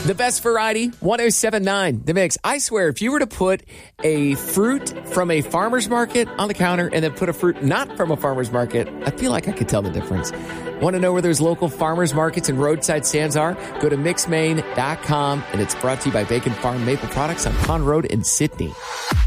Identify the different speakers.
Speaker 1: The best variety, 107.9 The Mix. I swear, if you were to put a fruit from a farmer's market on the counter and then put a fruit not from a farmer's market, I feel like I could tell the difference. Want to know where those local farmers markets and roadside stands are? Go to mixmaine.com, and it's brought to you by Bacon Farm Maple Products on Pond Road in Sydney.